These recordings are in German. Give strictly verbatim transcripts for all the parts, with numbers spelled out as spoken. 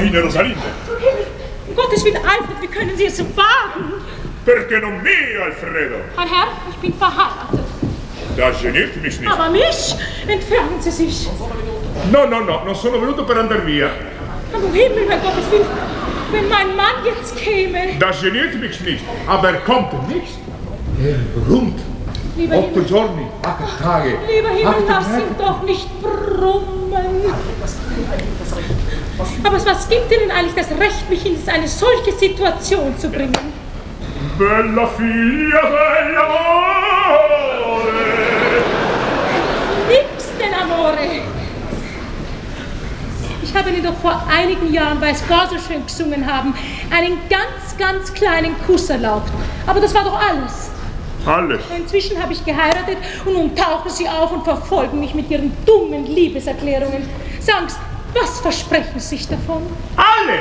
Signorina Rosalinda. Um Gottes Willen, Alfred, wie können Sie es wagen? Perché non me, Alfredo? Mein Herr, ich bin verheiratet. Das geniert mich nicht. Aber mich? Entfernen Sie sich. No, no, no, non sono venuto per andar via. Aber um Himmel, mein Gottes Willen, wenn mein Mann jetzt käme. Das geniert mich nicht, aber er kommt nicht. Er brummt. Lieber Otto Himmel, giorni, acht Tage. Lieber Himmel, acht lass Tage. ihn doch nicht brummen. Aber was gibt Ihnen eigentlich das Recht, mich in eine solche Situation zu bringen? Bella figlia dell'amore. Nix denn Amore. Ich habe Ihnen doch vor einigen Jahren, weil Sie gar so schön gesungen haben, einen ganz, ganz kleinen Kuss erlaubt. Aber das war doch alles. Alles. Inzwischen habe ich geheiratet und nun tauchen Sie auf und verfolgen mich mit Ihren dummen Liebeserklärungen. Sagen Sie, was versprechen Sie sich davon? Alles!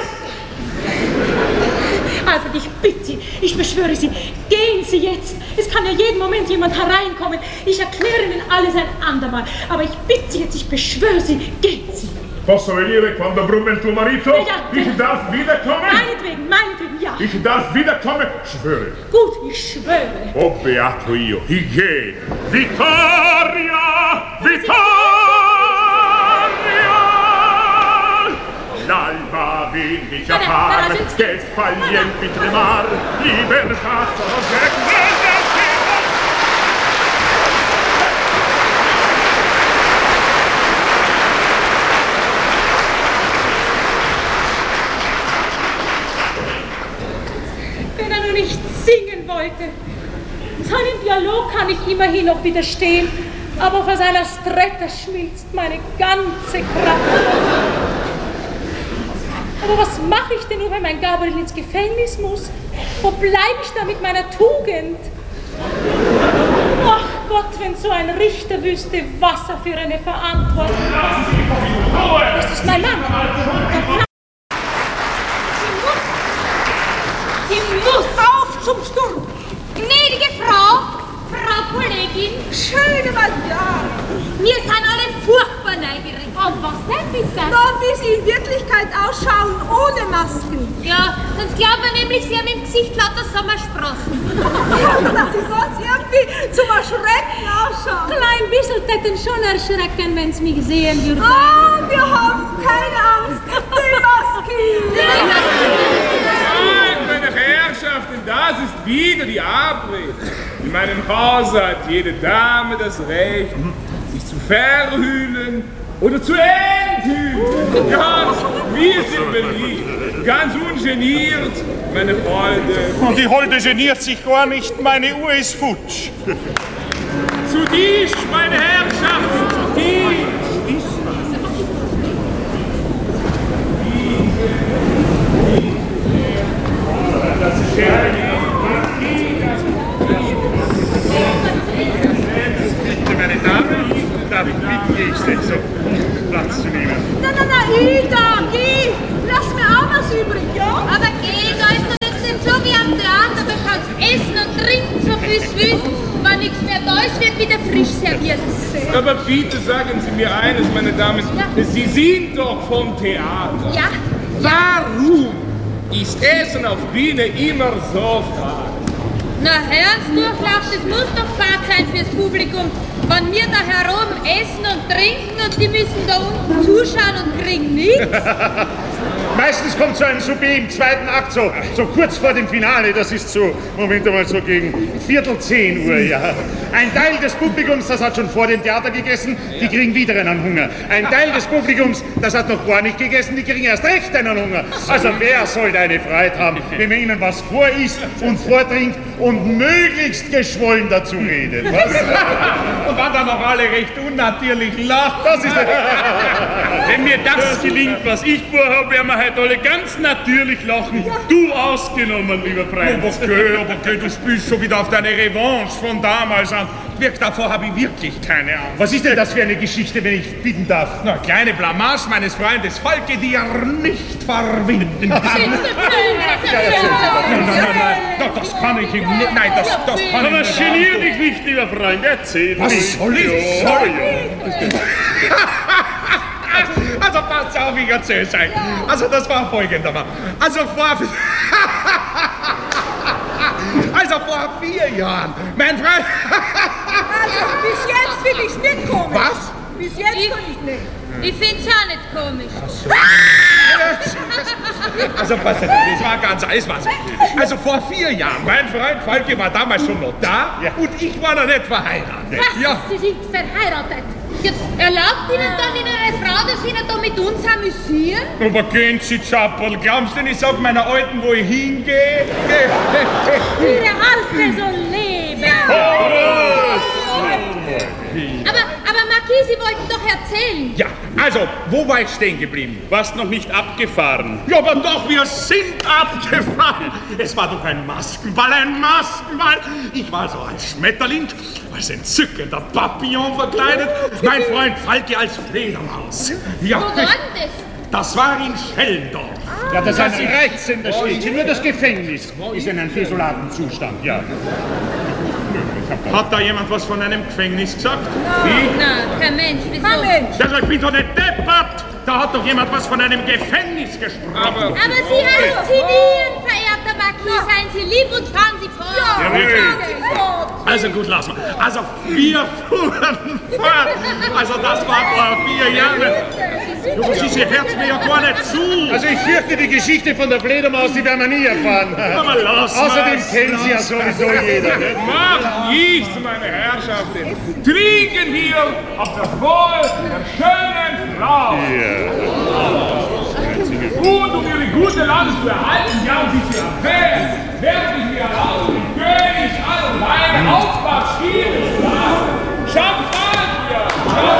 Alfred, ich bitte Sie, ich beschwöre Sie, gehen Sie jetzt. Es kann ja jeden Moment jemand hereinkommen. Ich erkläre Ihnen alles ein andermal. Aber ich bitte Sie jetzt, ich beschwöre Sie, gehen Sie. Posso venire quando brumme il tuo marito? Ja, ich ja. darf wiederkommen? Meinetwegen, meinetwegen, ja. Ich darf wiederkommen? Schwöre. Gut, ich schwöre. Oh, beato io. Ich gehe. Vittoria! Vittoria! L'alba vindica Nein, nein, far, nein, nein, che fa gli empi tremar, libertà soggetto. Wenn er nur nicht singen wollte. Seinem Dialog kann ich immerhin noch widerstehen, aber vor seiner Stretta schmilzt meine ganze Kraft. Aber was mache ich denn nur, wenn mein Gabriel ins Gefängnis muss? Wo bleibe ich da mit meiner Tugend? Ach Gott, wenn so ein Richter wüsste, was er für eine Verantwortung hat. Das ist mein Mann. Sie muss auf zum Sturm! Gnädige Frau, Frau Kollegin, schöne Madame. Wir sind alle furchtbar neugierig. Und was denn bitte? Na, wie sie in Wirklichkeit ausschauen, ohne Masken. Ja, sonst glaubt man nämlich, sie haben im Gesicht lauter Sommersprossen. Ja, dass sie sonst irgendwie zum Erschrecken ausschauen. Klein bisschen täten schon erschrecken, wenn sie mich sehen würden. Ah, wir haben keine Angst. Die Maske! Nein, meine Herrschaften, das ist wieder die Abrede. In meinem Hause hat jede Dame das Recht, sich zu verhüllen oder zu enthüllen. Ganz, wir sind beliebt, ganz ungeniert, meine Freunde. Und die Holde geniert sich gar nicht, meine Uhr ist futsch. Zu Tisch, meine Herrschaften, zu Tisch. Das ist Bitte, meine Damen, darf ich bitten, ich so Platz zu nehmen. Na, na, na, Ida, geh! Lass mir auch was übrig, ja? Aber geh, da ist doch jetzt nicht so wie am Theater, da kannst essen und trinken, so viel es willst. Wenn nichts mehr da ist, wird wieder frisch serviert. Aber bitte sagen Sie mir eines, meine Damen, Ja. Sie sind doch vom Theater. Ja, Warum ist Essen auf Bühne immer so fad? na Herzdurchlauf, das muss doch fad sein fürs Publikum. Wenn wir da heroben essen und trinken und die müssen da unten zuschauen und kriegen nichts. Meistens kommt so ein Souper im zweiten Akt, so, so kurz vor dem Finale, das ist so, Moment einmal, so gegen Viertel zehn Uhr, ja. Ein Teil des Publikums, das hat schon vor dem Theater gegessen, die kriegen wieder einen Hunger. Ein Teil des Publikums, das hat noch gar nicht gegessen, die kriegen erst recht einen Hunger. Also wer soll da eine Freude haben, wenn man ihnen was vorisst und vortrinkt und möglichst geschwollen dazu redet, was? Und dann dann noch alle recht unnatürlich lachen. Das ist Wenn mir das gelingt, was ich vorhabe, werden wir heute alle ganz natürlich lachen. Du ausgenommen, lieber Freund. Aber geh, aber geh, du spielst schon wieder auf deine Revanche von damals an. Wirk, davor habe ich wirklich keine Angst. Was ist denn das für eine Geschichte, wenn ich bitten darf? Na, kleine Blamage meines Freundes Falke, die er nicht verwinden kann. Nein, nein, nein, nein, das kann ich ihm nicht. Nein, das, das kann Aber ich genier dich nicht, lieber Freund. Erzähl Was mir. soll ich Ja, sagen? ja. Also passt auf, ich erzähl's euch. Also das war folgendermaßen. Also vor... Also vor vier Jahren, mein Freund... Also bis jetzt finde ich's nicht komisch. Was? Bis jetzt finde ich nicht. Ich find's auch nicht komisch. Also pass auf, das war ganz alles was. Also vor vier Jahren, mein Freund Falke war damals schon noch da ja. Und ich war noch nicht verheiratet. Was? Ja. Sie sind verheiratet? Ja, erlaubt Ihnen dann Ihre Frau, dass Sie nicht da mit uns amüsieren? Aber gehen Sie, Chappel, glaubst du denn, ich sag meiner Alten, wo ich hingehe? Ihre Alte soll leben. Ja. Aber, aber Marquis, Sie wollten doch erzählen. Ja, also, wo war ich stehen geblieben? Warst noch nicht abgefahren. Ja, aber doch, wir sind abgefahren. Es war doch ein Maskenball, ein Maskenball. Ich war so als Schmetterling, als entzückender Papillon verkleidet. Mein Freund Falke als Fledermaus. Ja. Wo war denn das? Das war in Schellendorf. Ja, das ist ein reizender Städtchen. Nur das Gefängnis ist in einem desolaten Zustand, ja. Hat da jemand was von einem Gefängnis gesagt? Nein, kein Mensch. Wieso? Kein Mensch. Also, ich bin doch nicht deppert. Da hat doch jemand was von einem Gefängnis gesprochen. Aber, Aber Sie halluzinieren, verehrter Marquis. Seien Sie lieb und fahren Sie fort. Ja, nee. Also gut, lass mal. Also wir fuhren fort. Also das war vor vier Jahren. Du, Sie hört mir ja gar nicht zu. Also ich fürchte, die Geschichte von der Fledermaus, die werden wir nie erfahren. Aber lass Außerdem mal's. kennen Sie ja sowieso jeder. Ne? macht nichts, meine Herrschaften. Trinken wir auf das Wohl der schönen Frau. Ja. Und um ihre gute Lage zu erhalten, ja, und sie zu erwähnen, werde ich mir erlauben, den König aller Weine Aufwachs spielen zu lassen. Champagner!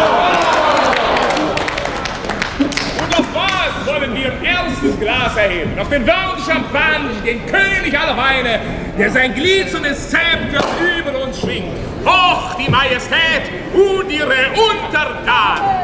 Und auf was wollen wir ein erstes Glas erheben? Auf den Worten Champagner, den König aller Weine, der sein glitzerndes Zepter über uns schwingt. Hoch die Majestät und ihre Untertanen!